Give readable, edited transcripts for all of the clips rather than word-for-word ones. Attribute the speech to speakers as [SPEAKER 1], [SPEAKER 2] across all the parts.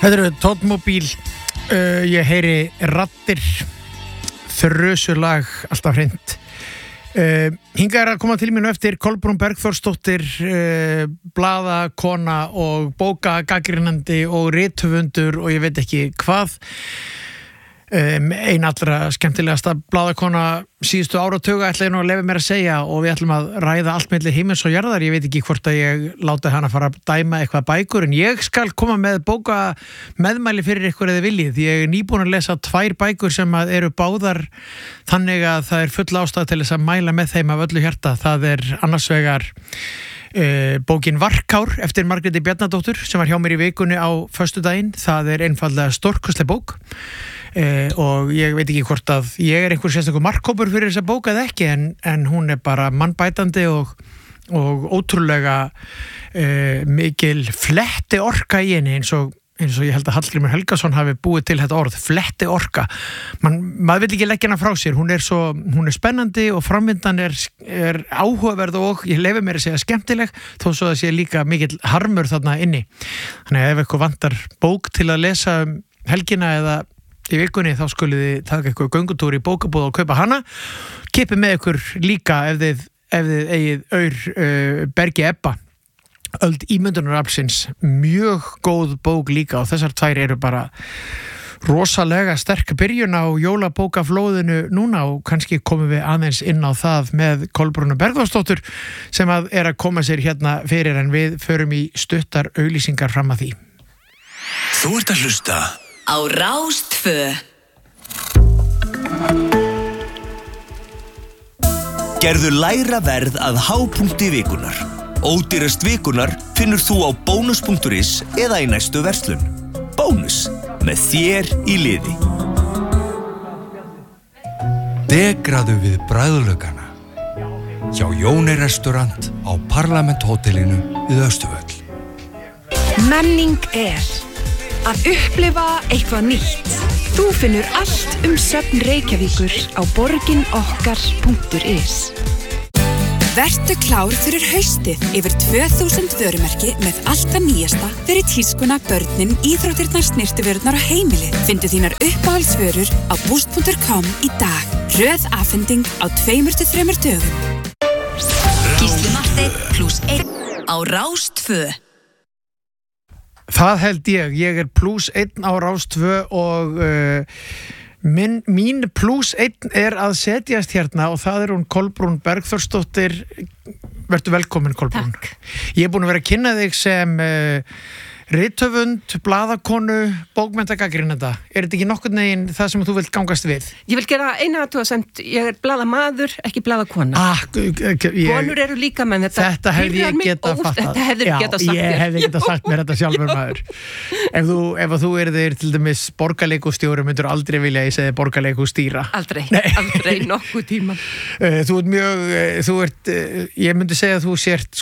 [SPEAKER 1] Þetta eru Tótmóbíl, ég heyri raddir, þrösulag, alltaf hreint. Hingað að koma til mínu eftir Kolbrún Bergþórsdóttir, blaðakona og bókagagnrýnandi og rithöfundur og ég veit ekki hvað. Ein allra skemmtilegasta blaðakona síðustu áratuga ætla ég nú að leyfa mér að segja og við ætlum að ræða allt milli himins og jarðar. Ég veit ekki hvort að ég láti hana fara að dæma eitthvað bækur en ég skal koma með bóka meðmæli fyrir ykkur eða viljið. Ég nýbúin að lesa 2 bækur sem eru báðar þannig að það er full ástæða til þess að mæla með þeim af öllu hjarta. Það er annars vegar bókin Varkár eftir Margréti Bjarnadóttur sem var hjá mér í vikunni á föstudaginn. Það er einfaldlega stórkostleg bók. Og ég veit ekki hvort að ég er einhver sérstakur markhópur fyrir þessa bók eða ekki en hún er bara mannbætandi og ótrúlega mikil fletti orka í henni eins og ég held að Hallgrímur Helgason hafi búið til þetta orð, fletti orka. Maður vil ekki leggja hana frá sér, hún er spennandi og framvindan er áhugaverð og ég leyfi mér að segja skemmtileg þó svo að sé líka mikill harmur þarna inni. Þannig að ef eitthvað vantar bók til að lesa helgina eða í vikunni þá skuluð þið taka eitthvað göngutúr í bókabúð og kaupa hana. Kipið með ykkur líka ef þið eigið Bergi Ebba, Öld ímyndunaraflsins, mjög góð bók líka og þessar 2 eru bara rosalega sterk byrjun á jólabókaflóðinu núna og kannski komum við aðeins inn á það með Kolbrúnu Bergþórsdóttur sem að koma sér hérna fyrir en við förum í stuttar auglýsingar fram að því.
[SPEAKER 2] Þú ert að hlusta
[SPEAKER 3] á Rás 2.
[SPEAKER 2] Gerðu lægra verð að hápunkti vikunar. Ódýrast vikunar finnur þú á bónus.is eða í næstu verslun. Bónus, með þér í liði.
[SPEAKER 4] Degraðu við bragðlaugana hjá Jóni restaurant á Parlament-hótelinu við Austurvöll.
[SPEAKER 5] Menning að upplifa eitthvað nýtt. Þú finnur allt svefn Reykjavíkur á borginokkar.is.
[SPEAKER 6] Vertu klár fyrir haustið yfir 2000 vörumerki með allt það nýjasta fyrir tískuna, börnin, íþróttirnar, snyrtivörurnar og heimilið. Findu þínar uppáhaldsvörur á boost.com í dag. Röð afhending á 2-3 dögum.
[SPEAKER 3] Gísli Marteinn +1 á Rás 2.
[SPEAKER 1] Það held ég er +1 á Rás 2 og mín +1 er að setjast hérna og það er hún Kolbrún Bergþórsdóttir. Vertu velkomin Kolbrún.
[SPEAKER 5] Takk.
[SPEAKER 1] Ég er búin að vera að kynna þig sem rithöfund, blaðakonu, bókmenntagagnrýnenda. Er þetta ekki nokkurn veginn það sem þú vilt gangast við?
[SPEAKER 5] Ég vil gera eina athugasemd, ég er blaðamaður, ekki blaðakona. Konur eru líka menn
[SPEAKER 1] þetta hefði ég getað fattað.
[SPEAKER 5] Þetta hefði getað sagt
[SPEAKER 1] ég hefði getað sagt mér þetta sjálfur maður. Ef þú erðir til dæmis borgarleikhússtjóri myndur aldrei vilja ég segja borgarleikhússtýra.
[SPEAKER 5] Aldrei nokkuð tíma.
[SPEAKER 1] Ég myndi segja að þú sért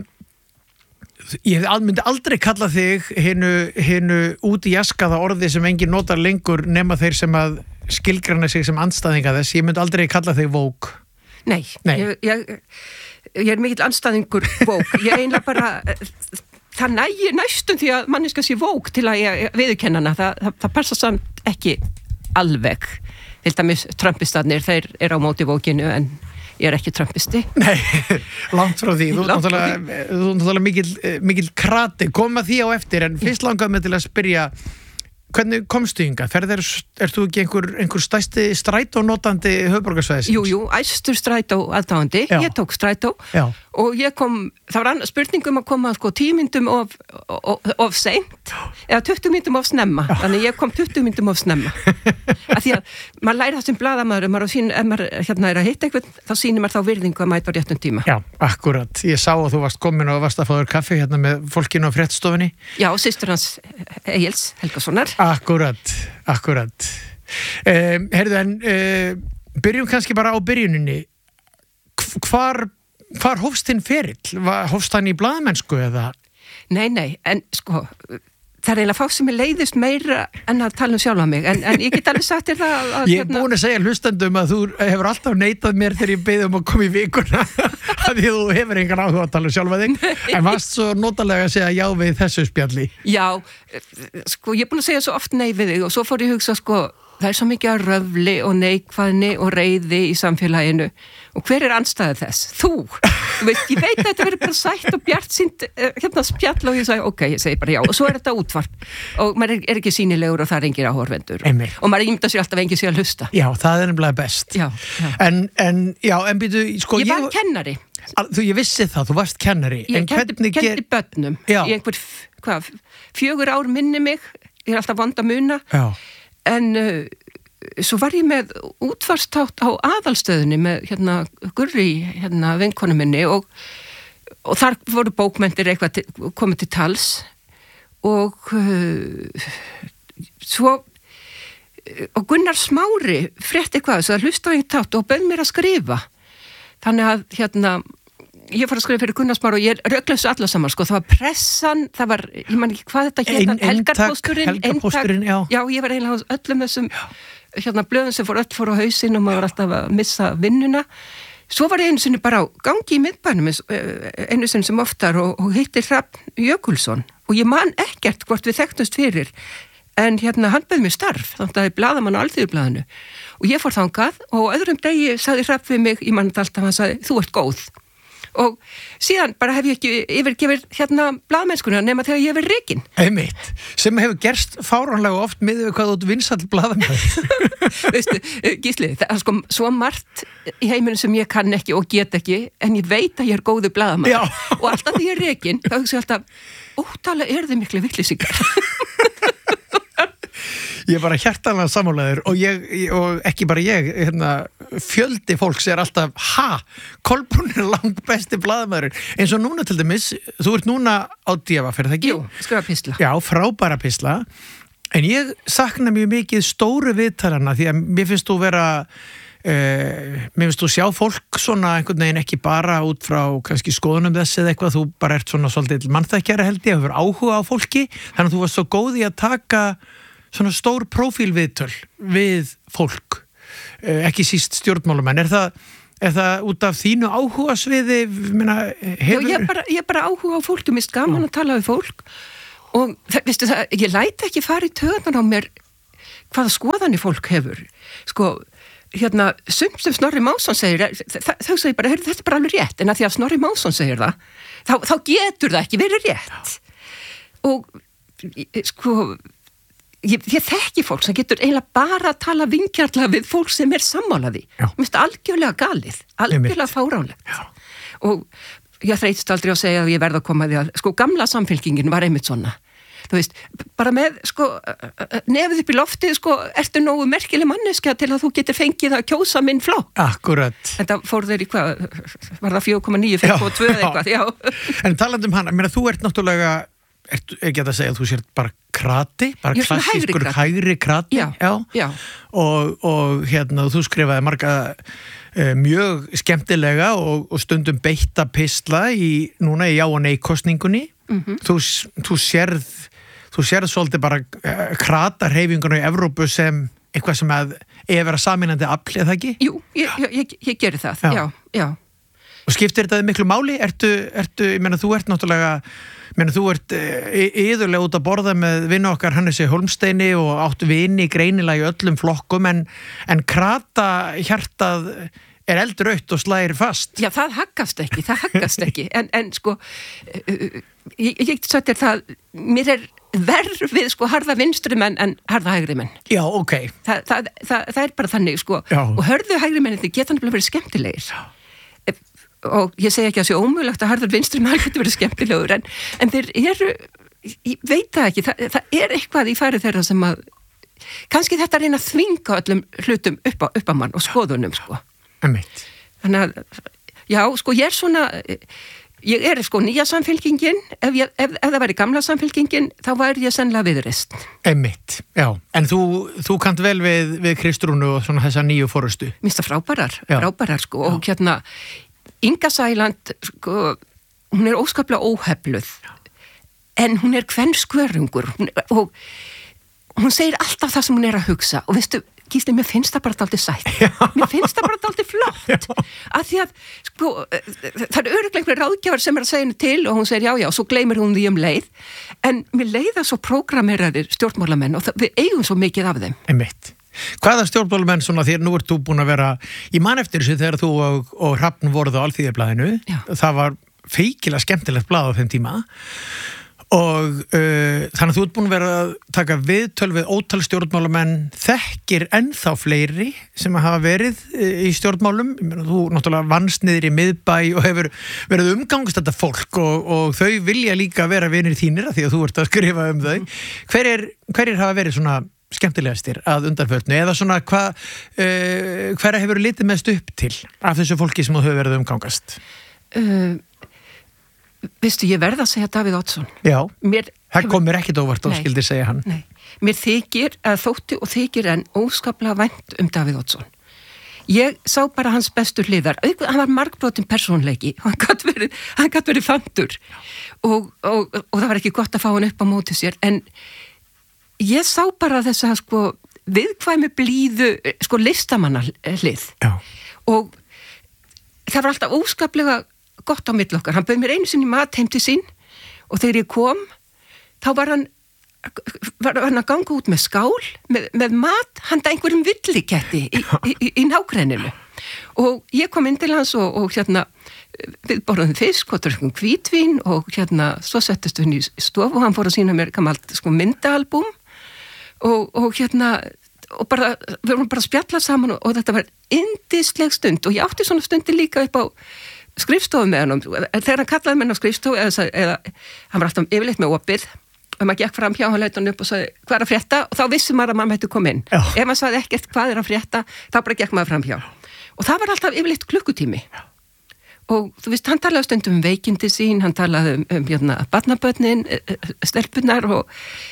[SPEAKER 1] ég myndi aldrei kalla þig hinu út í jaskaða orði sem enginn notar lengur nema þeir sem að skilgreina sig sem andstæðinga þess. Ég myndi aldrei kalla þig woke.
[SPEAKER 5] Nei. Ég er mikill andstæðingur woke. Ég einlega bara það nægir næstum því að manneska sé woke til að ég viðurkenna hana. Það passa samt ekki alveg. Til dæmis trumpistarnir, þeir eru á móti wokeinu en ég er ekki trumpisti. Nei,
[SPEAKER 1] langt frá því. Þú náttúrulega mikil krati. Koma því á eftir, en fyrst langaði mig til að spyrja, hvernig komstu hingað? Er þú ekki einhver stærsti strætónotandi höfuðborgarsvæðisins?
[SPEAKER 5] Jú, æstur strætó aðdáandi. Ég tók strætó og ég kom, það var annað spurningum að koma 10 mínútum of seint eða 20 mínútum of snemma. Þannig ég kom 20 mínútum of snemma. Af því að maður læri það sem blaðamaður, ef maður er að hitta einhvern, þá sýnir maður þá virðingu að mæta á réttum tíma. Já, akkurat. Ég sá að þú varst komin og varst að fá þér kaffi hérna með fólkinu á fréttastofunni. Já, systur hans Egils Helgasonar. Akkurat. Heyrðu, en byrjum kannski bara á byrjuninni. Hvar hófst þinn ferill? Hófst hann í blaðamennsku eða? Nei, en það eiginlega fá sem ég leiðist meira en að tala sjálfa mig, en ég get alveg sagt þér það að,
[SPEAKER 1] Ég búin að segja hlustendum að þú hefur alltaf neitað mér þegar ég beðið að koma í vikuna að því þú hefur engan áhuga að tala sjálfa þig, en varst svo notalega að segja já við þessu spjalli.
[SPEAKER 5] Já, sko ég er búin að segja svo oft nei við þig og svo fór ég að hugsa sko, það svo mikið að röfli og neikvæðni og reiði í samfélaginu og hver andstæðið þess? Þú veist, ég veit að þetta verður bara sætt og bjartsýnt spjall og ég sagði, ok, ég segi bara já og svo þetta útvarp og maður ekki sýnilegur og það engir áhorfendur og maður ímyndar sér alltaf engin sér að hlusta.
[SPEAKER 1] Já, það nefnilega best.
[SPEAKER 5] Já.
[SPEAKER 1] En býtu, sko
[SPEAKER 5] ég var kennari.
[SPEAKER 1] Ég vissi það, þú varst kennari.
[SPEAKER 5] Ég kendi börnum í einhver, 4 ár minni mig, ég alltaf vond að muna.
[SPEAKER 1] Já.
[SPEAKER 5] En svo var ég með útvarstátt á aðalstöðunni með Gurri, vinkonu minni og þar voru bókmenntir eitthvað komið til tals og svo og Gunnar Smári frétti eitthvað, svo það hlusta á einn tátt og bauð mér að skrifa. Þannig að ég fór að skrifa fyrir Gunnar Smári og ég röglaus alla saman, sko, það var pressan, það var, ég man ekki hvað þetta hétt,
[SPEAKER 1] Helgarpósturinn, já.
[SPEAKER 5] Já, ég var eiginlega á öllum þessum, blöðum sem fór á hausinn og maður var alltaf að missa vinnuna. Svo var ég einu sinni bara á gangi í miðbænum, einu sinni sem oftar og hitti Hrafn Jökulsson og ég man ekkert hvort við þekktumst fyrir, en hann bauð mér starf, þannig að ég blaðamann á Alþýðublaðinu og ég fór þangað og öðrum degi sagði Hrafn við mig, ég man þetta alltaf, hann sagði, þú ert góð. Og síðan bara hef ég ekki yfirgefið blaðmennskuna nema þegar ég verið rekin.
[SPEAKER 1] Einmitt, sem hefur gerst fáránlega oft miðað við hvað þú ert vinsæll blaðamaður.
[SPEAKER 5] Veistu, Gísli, það er sko svo margt í heiminum sem ég kann ekki og get ekki, en ég veit að ég er góður blaðamaður. Og alltaf þegar ég er rekin, þá hugsa ég alltaf, óttalega þið miklu vitleysingar.
[SPEAKER 1] Ég bara hjartanlega sammálaður og ekki bara ég, fjöldi fólks er alltaf, Kolbrún er langt besti blaðamaður, eins og núna til dæmis, þú ert núna á Díava, fyrir það ekki?
[SPEAKER 5] Jú, skrifa pistla.
[SPEAKER 1] Já, frábæra pistla, en ég sakna mjög mikið stóru viðtalana, því að mér finnst þú vera, mér finnst þú sjá fólk svona einhvern veginn ekki bara út frá kannski skoðunum þess eða eitthvað, þú bara ert svona svolítið mannþekkjara held ég, hefur áhuga á fólki, þannig að þú varst svo góð í að taka svona stór prófílviðtöl við fólk, ekki síst stjórnmálamenn. Er það út af þínu áhuga sviði?
[SPEAKER 5] Ég bara áhuga á fólk, mér finnst gaman að tala við fólk og veistu það, ég læt ekki fara í töðan á mér hvaða skoðanir fólk hefur. Sko, sumt sem Snorri Másson segir, þá segir bara, þetta er bara alveg rétt, en að því að Snorri Másson segir það, þá getur það ekki verið rétt. Og sko, ég þekki fólk sem getur eiginlega bara að tala vingjarnlega við fólk sem er sammálaði. Mér finnst algjörlega galið, algjörlega fáránlegt. Og ég þreytist aldrei að segja að ég verð að koma því að, sko, gamla samfylkingin var einmitt svona. Þú veist, bara með, sko, nefið upp í loftið, sko, ertu nógu merkileg manneskja til að þú getur fengið að kjósa minn flokk.
[SPEAKER 1] Akkurat.
[SPEAKER 5] En það fór þeir í hvað, var það 4,9, 5,2 eitthvað, já. En
[SPEAKER 1] talandi hana, mér að þú ert náttúrulega, er ekki að segja að þú sér bara krati, bara klassískur hægri krati,
[SPEAKER 5] já.
[SPEAKER 1] Og þú skrifaði marga mjög skemmtilega og stundum beitta pistla núna í já og nei kosningunni. Þú sérð svolítið bara kratarhreyfingunni í Evrópu sem eitthvað sem að vera sameinandi afl, eða ekki?
[SPEAKER 5] Jú, ég geri það, já.
[SPEAKER 1] Og skiptir þetta miklu máli? Ég meina, þú ert náttúrulega, þú ert yðurlega út að borða með vinnu okkar Hannesi Hólmsteini og áttu vini greinilega í öllum flokkum, en krata hjartað er eldrautt og slægir fast.
[SPEAKER 5] Já, það haggast ekki, en sko, ég sættir það, mér er verð við sko harða vinstri menn en harða hægri menn.
[SPEAKER 1] Já, ok.
[SPEAKER 5] Það er bara þannig, sko,
[SPEAKER 1] já. Og
[SPEAKER 5] hörðu hægri menn, þið geta nefnilega verið skemmtilegir. Og ég segi ekki að það sé ómögulegt að harður vinstri maður getur verið skemmtilegur, en þeir eru, ég veit það ekki, það er eitthvað í færi þeirra sem að, kannski þetta reyna að þvinga öllum hlutum upp á mann og skoðunum, sko.
[SPEAKER 1] Einmitt.
[SPEAKER 5] Þannig að, já, sko, ég er sko nýja samfylkingin, ef það væri gamla samfylkingin, þá væri ég sennilega Viðreisn.
[SPEAKER 1] Einmitt, já. En þú kannt vel við Kristrúnu og svona þessa nýju forustu.
[SPEAKER 5] Minnst það frábærar, sko, og Inga Sæland, sko, hún er óskaplega óhefluð, en hún kvenskörungur og hún segir alltaf það sem hún að hugsa og veistu, Gísli, mér finnst það bara dálítið sætt. Mér finnst það bara dálítið flott. Af því að, sko, það örugglega einhverjir ráðgjafar sem að segja henni til og hún segir já, svo gleymir hún því leið. En mér leiða svo prógrammeraðir stjórnmálamenn og við eigum svo mikið af þeim.
[SPEAKER 1] Einmitt. Hvaða stjórnmálamenn svona þér, nú ert þú búin að vera, ég man eftir þessu þegar þú og Hrafn voruð á Alþýðublaðinu. Það var feikilega skemmtilegt blað á þeim tíma. Og þannig að þú ert búin að vera að taka viðtöl við ótal stjórnmálamenn, þekkir ennþá fleiri sem hafa verið í stjórnmálum. Þú náttúrulega vannst niður í miðbæ og hefur verið umgangast þetta fólk og þau vilja líka vera vinir þínir því að þú ert að skrifa um þau. Hverjir hafa verið svona skemmtilegastir að undanförnu eða svona hverja hefur litið mest upp til af þessu fólki sem þú hefur verið umgangast?
[SPEAKER 5] Veistu, ég verð að segja Davíð Oddsson.
[SPEAKER 1] Já, það kom mér ekkit óvart og skildi segja hann.
[SPEAKER 5] Nei, mér þótti og þykir enn óskaplega vænt Davíð Oddsson. Ég sá bara hans bestu hliðar. Hann var margbrotin persónleiki. Hann gat verið fantur. Og það var ekki gott að fá hann upp á móti sér. En ég sá bara þessa, sko, viðkvæmi blíðu, sko, listamanna hlið. Já. Og það var alltaf óskaplega gott á milli okkar. Hann bauð mér einu sinni mat heim til sín og þegar ég kom þá var hann að ganga út með skál með mat handa einhverjum villiketti í nágrenninu og ég kom inn til hans og við borðum fisk og drukkum hvítvín og svo settist við inn í stofu og hann fór að sýna mér gamalt myndaalbúm og bara, við vorum bara að spjalla saman og þetta var yndisleg stund og ég átti svona stundi líka upp á skrifstofu með hann þegar hann kallaði mér á skrifstofu eða hann var alltaf yfirleitt með opið og maður gekk fram hjá hann leit hann upp og sagði hvað að frétta og þá vissi maður að maður mætti koma inn ef maður sagði ekkert hvað að frétta þá bara gekk maður fram hjá og það var alltaf yfirleitt klukkutími og þú veist, hann talaði stundum veikindi sín hann talaði barnabörnin stelpunar og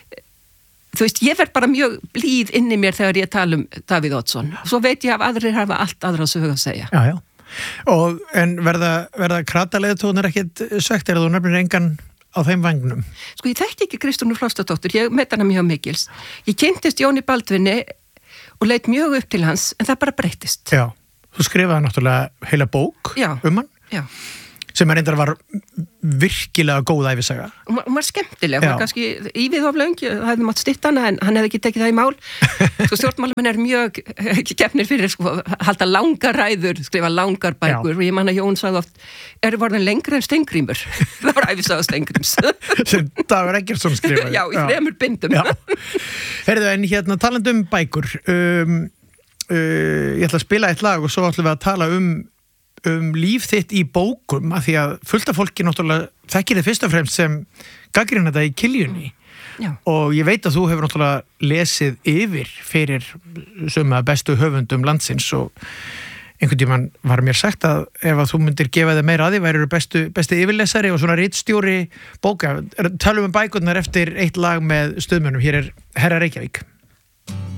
[SPEAKER 5] þú veist, ég verð bara mjög blíð inni mér þegar ég tala Davíð Oddsson og svo veit ég að aðrir hafa allt aðra sögu að segja.
[SPEAKER 1] Já. En verða krataleiðtónar ekkit svegt er að þú nefnir engan á þeim vagnum?
[SPEAKER 5] Sko, ég þekki ekki Kristrúnu Frostadóttur, ég met hana mjög mikils. Ég kynntist Jóni Baldvini og leit mjög upp til hans, en það bara breyttist. Já, þú skrifaði náttúrulega heila bók um hann. Já. Sem reyndar var virkilega góð ævisaga. Hún var skemmtileg, hún var kannski ívið of löng, það hefði mátt stytta hana en hann hefði ekki tekið það í mál. Sko stjórnmálamenn mjög gefnir fyrir halda langar ræður, skrifa langar bækur og ég man að Jón sagði oft, voru lengri en Steingrímur? Það var ævisaga Steingríms.
[SPEAKER 1] Sem Dagur Eggertsson skrifaði.
[SPEAKER 5] Já, í 3 bindum.
[SPEAKER 1] Heyrðu, en talandi um bækur, ég ætla að spila eitt lag og svo ætlum við að tala um líf þitt í bókum af því að fullt af fólki náttúrulega þekkir þið fyrst og fremst sem gagnrýna þetta í Kiljunni og ég veit að þú hefur náttúrulega lesið yfir fyrir suma bestu höfundum landsins og einhvern tímann var mér sagt að ef að þú myndir gefa þig meira að því væri besti yfirlesari og svona ritstjóri bóka. Talum bækurnar eftir eitt lag með stuðmönnum. Hér Herra Reykjavík.